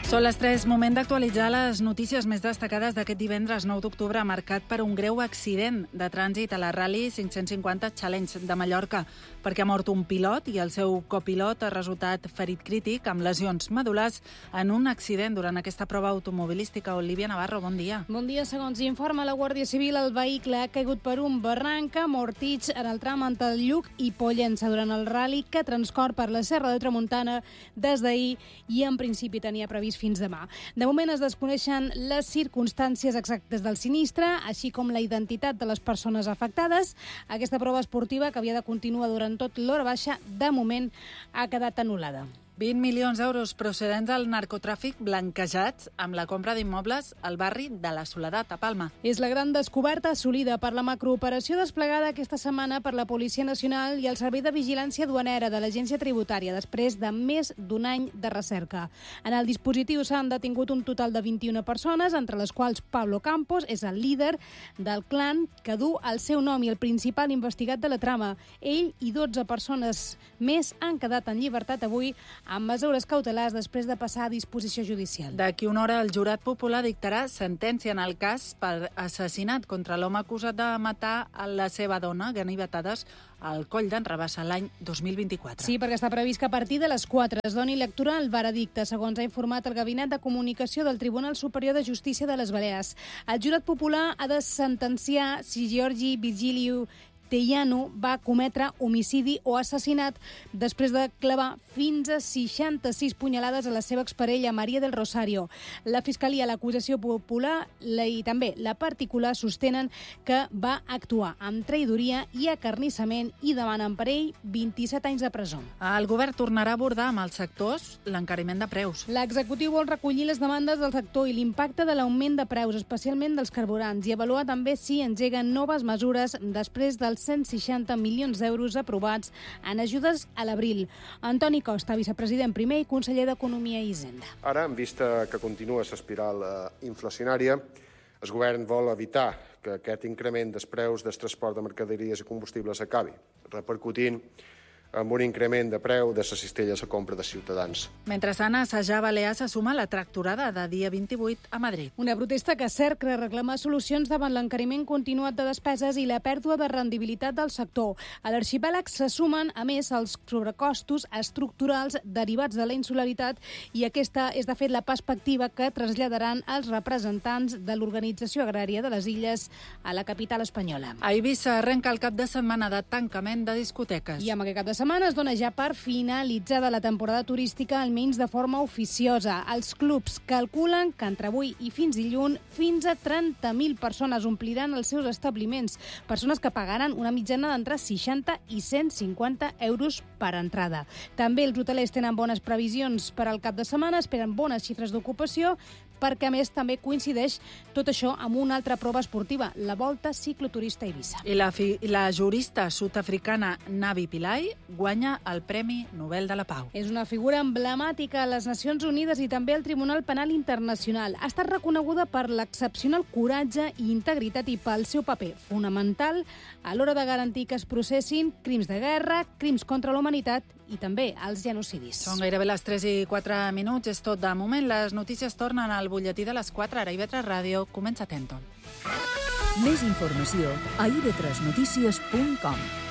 Són les 3, moment d'actualitzar les notícies més destacades d'aquest divendres 9 d'octubre, marcat per un greu accident de trànsit a la Rally 550 Challenge de Mallorca, perquè ha mort un pilot i el seu copilot ha resultat ferit crític amb lesions medul·lars en un accident durant aquesta prova automobilística. Olivia Navarro, bon dia. Bon dia. Segons informa la Guàrdia Civil, el vehicle ha caigut per un barranc a Mortitx en el tram entre Lluc i Pollença durant el rally que transcorre per la Serra de Tramuntana des d'ahir i en principi tenia previst fins demà. De moment es desconeixen les circumstàncies exactes del sinistre, així com la identitat de les persones afectades. Aquesta prova esportiva, que havia de continuar durant tot l'hora baixa, de moment ha quedat anul·lada. 20 milions d'euros procedents del narcotràfic blanquejats amb la compra d'immobles al barri de la Soledat, a Palma. És la gran descoberta assolida per la macrooperació desplegada aquesta setmana per la Policia Nacional i el Servei de Vigilància Duanera de l'Agència Tributària, després de més d'un any de recerca. En el dispositiu s'han detingut un total de 21 persones, entre les quals Pablo Campos és el líder del clan que du el seu nom i el principal investigat de la trama. Ell i 12 persones més han quedat en llibertat avui amb mesures cautelars després de passar a disposició judicial. D'aquí una hora el jurat popular dictarà sentència en el cas per assassinat contra l'home acusat de matar a la seva dona, ganivetades, al Coll d'en Rabassa l'any 2024. Sí, perquè està previst que a partir de les 4 es doni lectura al veredicte, segons ha informat el Gabinet de Comunicació del Tribunal Superior de Justícia de les Balears. El jurat popular ha de sentenciar si Giorgi Virgiliu Tellano va cometre homicidi o assassinat després de clavar fins a 66 punyalades a la seva exparella Maria del Rosario. La Fiscalia, l'acusació popular i també la particular sostenen que va actuar amb traïdoria i acarnissament i demanen per ell 27 anys de presó. El govern tornarà a abordar amb els sectors l'encariment de preus. L'executiu vol recollir les demandes del sector i l'impacte de l'augment de preus, especialment dels carburants, i avaluar també si engeguen noves mesures després dels 160 milions d'euros aprovats en ajudes a l'abril. Antoni Costa, vicepresident primer i conseller d'Economia i Hisenda. Ara, en vista que continua l'espiral inflacionària, el govern vol evitar que aquest increment dels preus del transport de mercaderies i combustibles acabi repercutint amb un increment de preu de les cistelles a compra de ciutadans. Mentrestant, a Sajar Balear se suma la tractorada de dia 28 a Madrid. Una protesta que cerca reclamar solucions davant l'encariment continuat de despeses i la pèrdua de rendibilitat del sector. A l'arxipèlag se sumen, a més, els sobrecostos estructurals derivats de la insularitat i aquesta és, de fet, la perspectiva que traslladaran els representants de l'Organització Agrària de les Illes a la capital espanyola. A Eivissa arrenca el cap de setmana de tancament de discoteques. I amb aquest cap de setmana es dona ja per finalitzada la temporada turística, almenys de forma oficiosa. Els clubs calculen que entre avui i fins dilluns fins a 30.000 persones ompliran els seus establiments. Persones que pagaran una mitjana d'entre 60 i 150 euros per entrada. També els hotelers tenen bones previsions per al cap de setmana, esperen bones xifres d'ocupació, perquè a més també coincideix tot això amb una altra prova esportiva, la Volta Cicloturista a Eivissa. I la jurista sud-africana Navi Pillay guanya el Premi Nobel de la Pau. És una figura emblemàtica a les Nacions Unides i també al Tribunal Penal Internacional. Ha estat reconeguda per l'excepcional coratge i integritat i pel seu paper fonamental a l'hora de garantir que es processin crims de guerra, crims contra la humanitat i també els genocidis. Són gairebé les 3 i 4 minuts, és tot de moment. Les notícies tornen al butlletí de les 4, ara IB3 Ràdio. Comença Tenton. Més informació a ib3notícies.com.